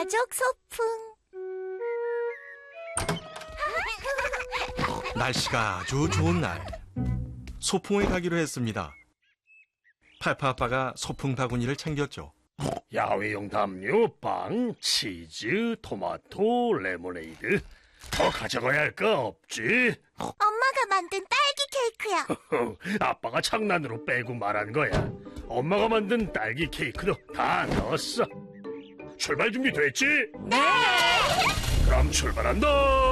가족 소풍. 날씨가 아주 좋은 날, 소풍을 가기로 했습니다. 팔파 아빠가 소풍 바구니를 챙겼죠. 야외용 담요, 빵, 치즈, 토마토, 레모네이드. 더 가져가야 할 거 없지? 엄마가 만든 딸기 케이크야. 아빠가 장난으로 빼고 말한 거야. 엄마가 만든 딸기 케이크도 다 넣었어. 출발 준비 됐지? 네. 그럼 출발한다.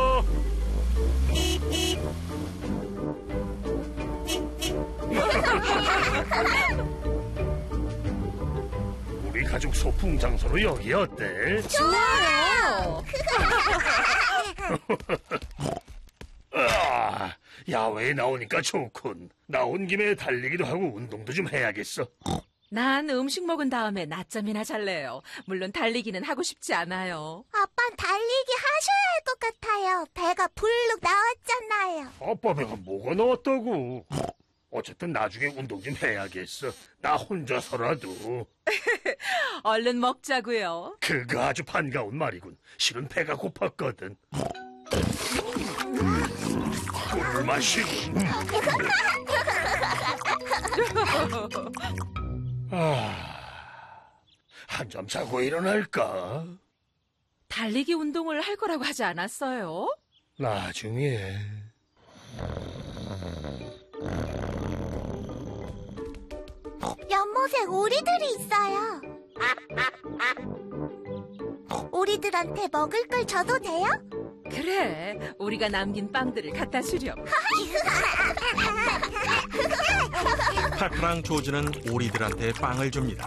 우리 가족 소풍 장소로 여기 어때? 좋아요. 아, 야외에 나오니까 좋군. 나온 김에 달리기도 하고 운동도 좀 해야겠어. 난 음식 먹은 다음에 낮잠이나 잘래요. 물론 달리기는 하고 싶지 않아요. 아빠는 달리기 하셔야 할 것 같아요. 배가 불룩 나왔잖아요. 아빠 배가 뭐가 나왔다고. 어쨌든 나중에 운동 좀 해야겠어. 나 혼자서라도. 얼른 먹자고요. 그거 아주 반가운 말이군. 실은 배가 고팠거든. 꿀을 마시군. 한잠 자고 일어날까? 달리기 운동을 할 거라고 하지 않았어요? 나중에. 연못에 오리들이 있어요. 오리들한테 먹을 걸 줘도 돼요? 그래, 우리가 남긴 빵들을 갖다 주렴. 팔파랑 조지는 오리들한테 빵을 줍니다.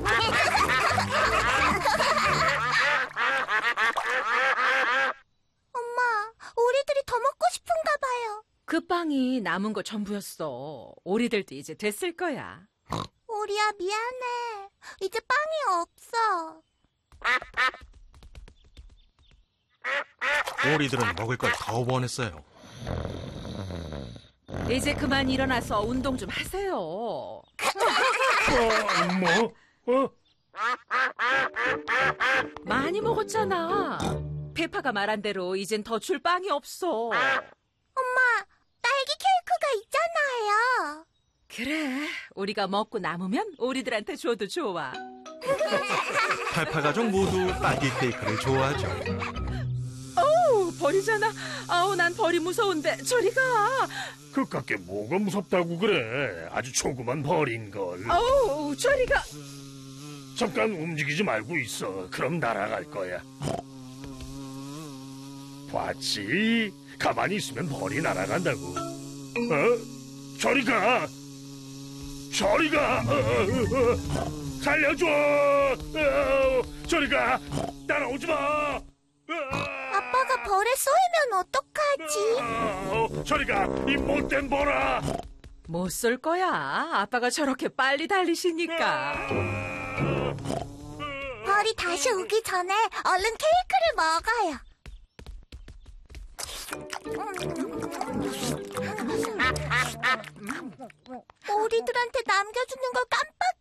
엄마, 오리들이 더 먹고 싶은가 봐요. 그 빵이 남은 거 전부였어. 오리들도 이제 됐을 거야. 오리야, 미안해. 이제 빵이 없어. 오리들은 먹을 걸 더 원했어요. 이제 그만 일어나서 운동 좀 하세요. 뭐? 많이 먹었잖아. 페파가 말한 대로 이젠 더 줄 빵이 없어. 엄마, 딸기 케이크가 있잖아요. 그래, 우리가 먹고 남으면 오리들한테 줘도 좋아. 팔파 가족 모두 딸기 케이크를 좋아하죠. 어우, 벌이잖아. 아우, 난 벌이 무서운데 저리 가. 그깟게 뭐가 무섭다고 그래. 아주 조그만 벌인걸. 어우, 저리 가. 잠깐 움직이지 말고 있어. 그럼 날아갈 거야. 봤지? 가만히 있으면 벌이 날아간다고. 저리 가! 저리 가! 살려줘! 저리 가! 따라오지 마! 아빠가 벌에 쏘이면 어떡하지? 저리 가! 이 못된 벌아! 못 쏠 거야. 아빠가 저렇게 빨리 달리시니까. 벌이 다시 오기 전에 얼른 케이크를 먹어요. 오리들한테 남겨주는 걸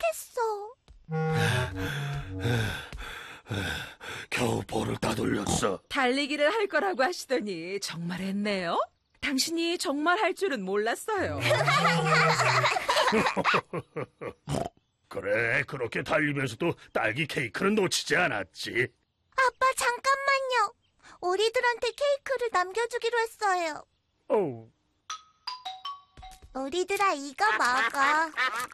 깜빡했어. 겨우 벌을 따돌렸어. 달리기를 할 거라고 하시더니 정말 했네요. 당신이 정말 할 줄은 몰랐어요. 그래, 그렇게 달리면서도 딸기 케이크는 놓치지 않았지. 아빠, 잠깐만요. 오리들한테 케이크를 남겨주기로 했어요. 어우. 오리들아, 이거 먹어.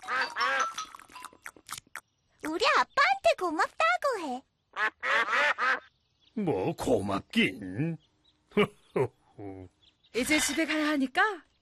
우리 아빠한테 고맙다고 해. 뭐 고맙긴. 이제 집에 가야 하니까